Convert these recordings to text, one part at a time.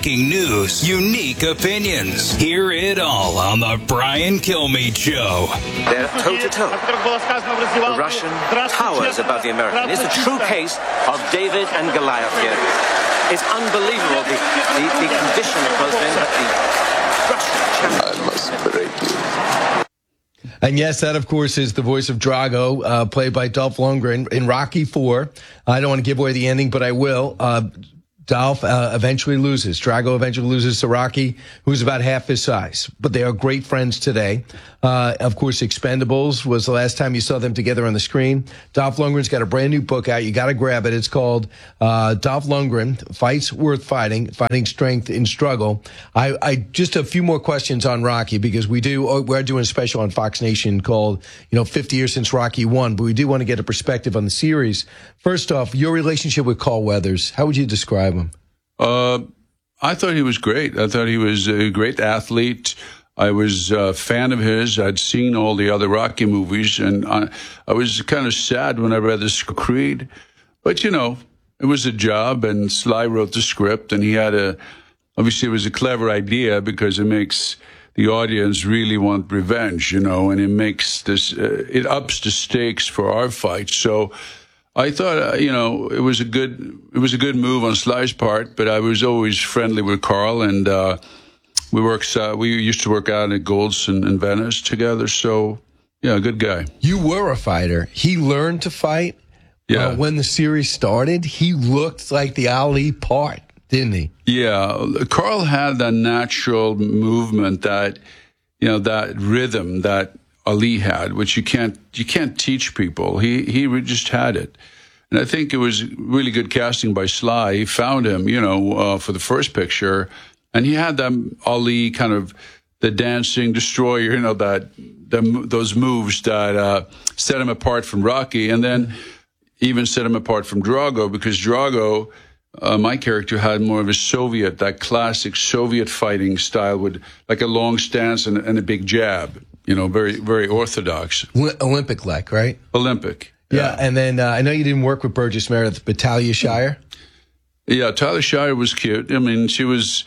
breaking news, unique opinions. Hear it all on the Brian Kilmeade Show. They're toe-to-toe. The Russian towers above the American. It's a true case of David and Goliath here. It's unbelievable, the condition of both men, but the Russian champion. I must break you. And yes, that, of course, is the voice of Drago, played by Dolph Lundgren in Rocky IV. I don't want to give away the ending, but I will. Dolph eventually loses. Drago eventually loses to Rocky, who's about half his size. But they are great friends today. Of course, Expendables was the last time you saw them together on the screen. Dolph Lundgren's got a brand new book out. You got to grab it. It's called Dolph Lundgren, Fights Worth Fighting, Finding Strength in Struggle. I just a few more questions on Rocky, because we're doing a special on Fox Nation called, 50 years since Rocky won, but we do want to get a perspective on the series. First off, your relationship with Carl Weathers, how would you describe him? I thought he was great. I thought he was a great athlete. I was a fan of his. I'd seen all the other Rocky movies, and I was kind of sad when I read the Creed. But, it was a job, and Sly wrote the script, and obviously it was a clever idea because it makes the audience really want revenge, and it makes it ups the stakes for our fight. So I thought, it was a good move on Sly's part, but I was always friendly with Carl, and we used to work out at Gold's in Venice together. So, yeah, good guy. You were a fighter. He learned to fight. Yeah. When the series started, he looked like the Ali part, didn't he? Yeah. Carl had that natural movement, that rhythm that Ali had, which you can't teach people. He just had it. And I think it was really good casting by Sly. He found him, for the first picture, and he had that Ali kind of the dancing destroyer, those moves that set him apart from Rocky, and then even set him apart from Drago, because Drago, my character, had more of that classic Soviet fighting style with like a long stance and a big jab, very, very orthodox. Olympic-like, right? Olympic. Yeah, and then I know you didn't work with Burgess Meredith, but Talia Shire? Yeah, Talia Shire was cute. I mean, she was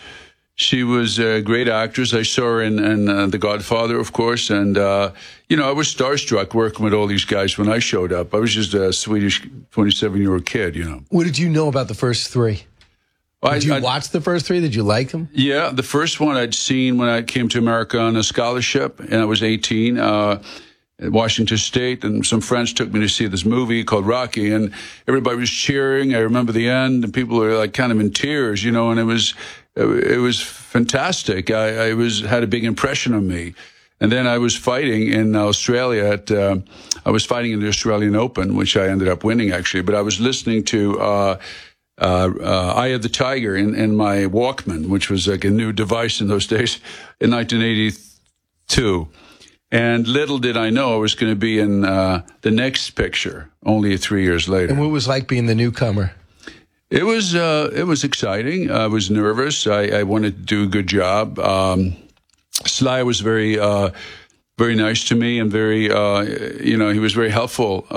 a great actress. I saw her in The Godfather, of course, and I was starstruck working with all these guys when I showed up. I was just a Swedish 27-year-old kid, What did you know about the first three? Did you watch the first three? Did you like them? Yeah, the first one I'd seen when I came to America on a scholarship, and I was 18. At Washington State, and some friends took me to see this movie called Rocky, and everybody was cheering. I remember the end, and people were like kind of in tears, and it was fantastic. I had a big impression on me. And then I was fighting in Australia I was fighting in the Australian Open, which I ended up winning actually, but I was listening to Eye of the Tiger in my Walkman, which was like a new device in those days, in 1982. And little did I know I was going to be in the next picture, only 3 years later. And what was it like being the newcomer? It was exciting. I was nervous. I wanted to do a good job. Sly was very nice to me, and he was very helpful.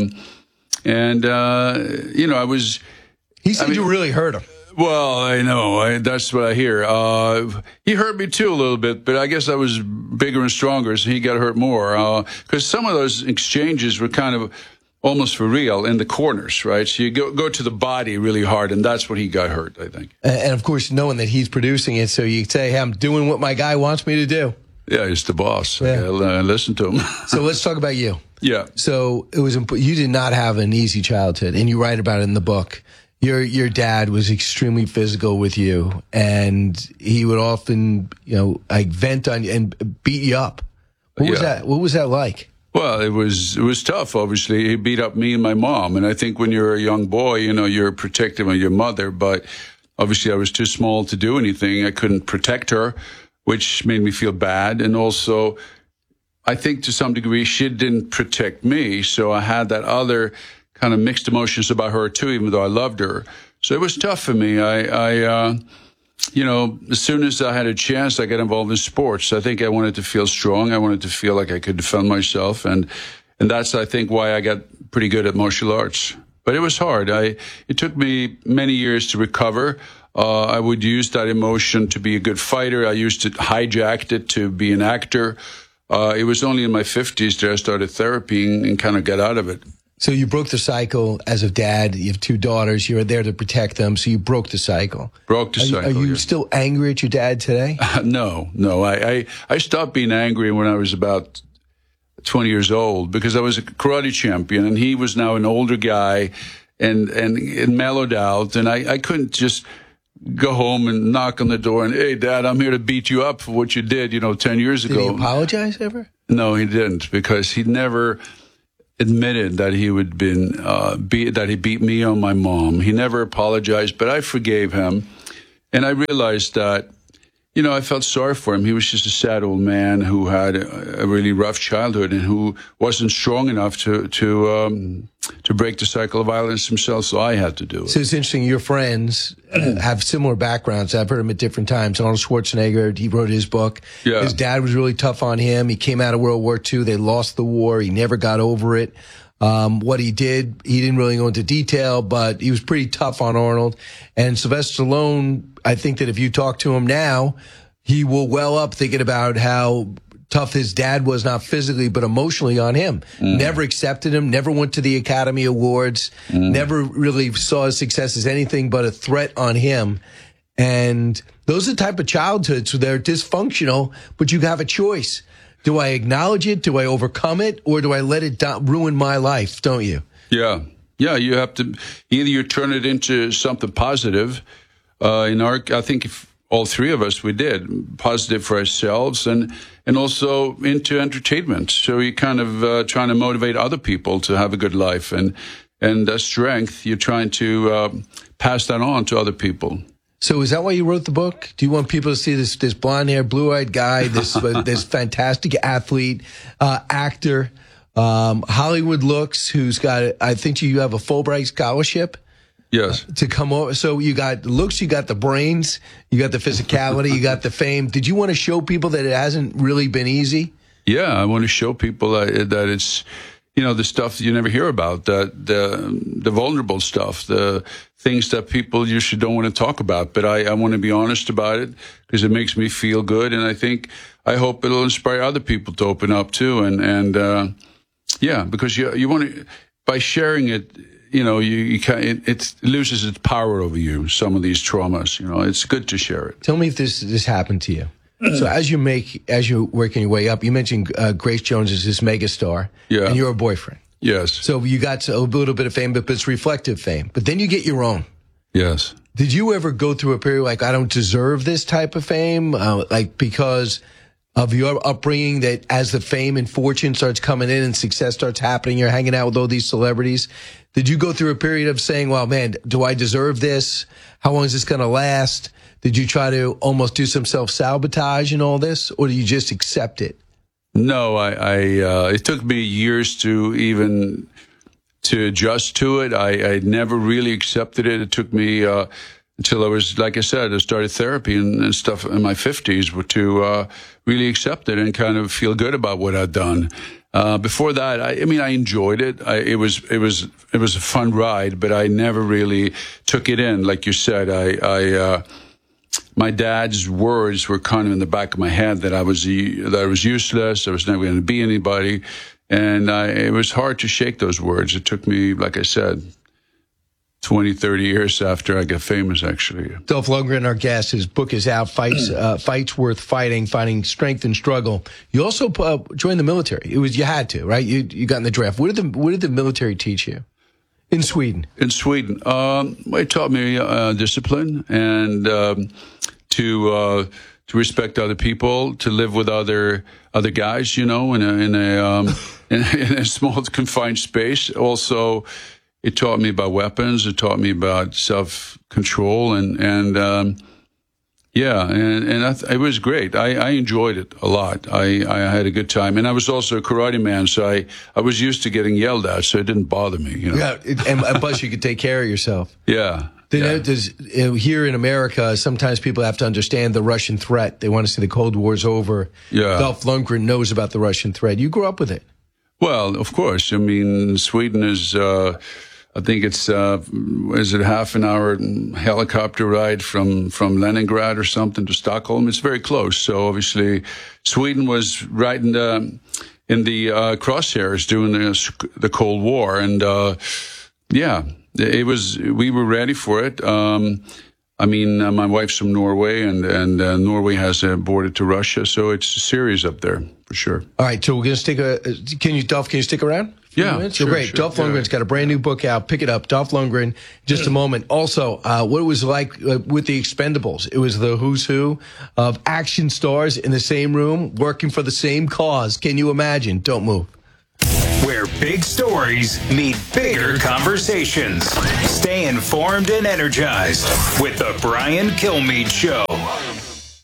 He said you really hurt him. Well, I know. That's what I hear. He hurt me, too, a little bit, but I guess I was bigger and stronger, so he got hurt more. Because some of those exchanges were kind of almost for real in the corners, right? So you go to the body really hard, and that's when he got hurt, I think. And, of course, knowing that he's producing it, so you say, hey, I'm doing what my guy wants me to do. Yeah, he's the boss. Yeah. Listen to him. So let's talk about you. Yeah. So you did not have an easy childhood, and you write about it in the book. Your dad was extremely physical with you, and he would often, vent on you and beat you up. What was that? What was that like? Well, it was tough. Obviously, he beat up me and my mom, and I think when you're a young boy, you're protective of your mother. But obviously, I was too small to do anything. I couldn't protect her, which made me feel bad, and also, I think to some degree, she didn't protect me. So I had that other kind of mixed emotions about her too, even though I loved her. So it was tough for me. As soon as I had a chance, I got involved in sports. I think I wanted to feel strong. I wanted to feel like I could defend myself. And that's, I think, why I got pretty good at martial arts. But it was hard. It took me many years to recover. I would use that emotion to be a good fighter. I used to hijack it to be an actor. It was only in my 50s that I started therapy and kind of got out of it. So you broke the cycle as a dad. You have 2 daughters. You were there to protect them. So you broke the cycle. Broke the cycle. Are you still angry at your dad today? No. I stopped being angry when I was about 20 years old because I was a karate champion and he was now an older guy and mellowed out. And I couldn't just go home and knock on the door and, hey, Dad, I'm here to beat you up for what you did, 10 years ago. Did he apologize ever? No, he didn't, because he never admitted that he would that he beat me on my mom. He never apologized, but I forgave him. And I realized that, I felt sorry for him. He was just a sad old man who had a really rough childhood and who wasn't strong enough to break the cycle of violence himself, so I had to do it. So it's interesting, your friends have similar backgrounds. I've heard them at different times. Arnold Schwarzenegger, he wrote his book. Yeah. His dad was really tough on him. He came out of World War II. They lost the war. He never got over it. What he did, he didn't really go into detail, but he was pretty tough on Arnold. And Sylvester Stallone, I think that if you talk to him now, he will well up thinking about how tough his dad was, not physically, but emotionally on him. Never accepted him, never went to the Academy Awards, never really saw his success as anything but a threat on him. And those are the type of childhoods where they're dysfunctional, but you have a choice. Do I acknowledge it? Do I overcome it? Or do I let it ruin my life? Don't you? Yeah. Yeah, you have to either you turn it into something positive. I think if all 3 of us, we did positive for ourselves and also into entertainment. So you kind of trying to motivate other people to have a good life and strength. You're trying to pass that on to other people. So is that why you wrote the book? Do you want people to see this blonde-haired, blue-eyed guy, this fantastic athlete, actor, Hollywood looks, who's got, I think you have a Fulbright scholarship? Yes. To come over. So you got looks, you got the brains, you got the physicality, you got the fame. Did you want to show people that it hasn't really been easy? Yeah, I want to show people that it's, the stuff you never hear about, the vulnerable stuff, the things that people usually don't want to talk about. But I want to be honest about it because it makes me feel good. And I hope it'll inspire other people to open up too. And because you want to, by sharing it, it loses its power over you, some of these traumas. It's good to share it. Tell me if this happened to you. So as you're working your way up, you mentioned Grace Jones is this megastar, and you're a boyfriend. Yes. So you got a little bit of fame, but it's reflective fame. But then you get your own. Yes. Did you ever go through a period like, I don't deserve this type of fame, because of your upbringing, that as the fame and fortune starts coming in and success starts happening, you're hanging out with all these celebrities? Did you go through a period of saying, well, man, do I deserve this? How long is this going to last? Did you try to almost do some self-sabotage in all this, or do you just accept it? No, it took me years to adjust to it. I never really accepted it. It took me until I was, like I said, I started therapy and stuff in my 50s to really accept it and kind of feel good about what I'd done. Before that, I enjoyed it. It was a fun ride, but I never really took it in. Like you said, my dad's words were kind of in the back of my head that I was useless. I was never going to be anybody. And it was hard to shake those words. It took me, like I said, 20, 30 years after I got famous, actually. Dolph Lundgren, our guest, his book is out, Fights Worth Fighting, Finding Strength in Struggle. You also joined the military. You had to, right? You got in the draft. What did the military teach you? In Sweden. It taught me discipline and to respect other people, to live with other guys, in a small confined space. Also, it taught me about weapons. It taught me about self-control it was great. I enjoyed it a lot. I had a good time. And I was also a karate man, so I was used to getting yelled at, so it didn't bother me. Yeah, and plus you could take care of yourself. Yeah. Here in America, sometimes people have to understand the Russian threat. They want to see the Cold War's over. Yeah. Dolph Lundgren knows about the Russian threat. You grew up with it. Well, of course. Sweden is... I think it's is it half an hour helicopter ride from Leningrad or something to Stockholm. It's very close. So obviously, Sweden was right in the crosshairs during the Cold War, and it was. We were ready for it. My wife's from Norway, and Norway has a border to Russia, so it's serious up there for sure. All right, so we're going to stick Dolph, can you stick around? Yeah, sure, great. Sure. Dolph Lundgren's got a brand new book out. Pick it up. Dolph Lundgren, just a moment. Also, what it was like with the Expendables. It was the who's who of action stars in the same room, working for the same cause. Can you imagine? Don't move. Where big stories meet bigger conversations. Stay informed and energized with the Brian Kilmeade Show.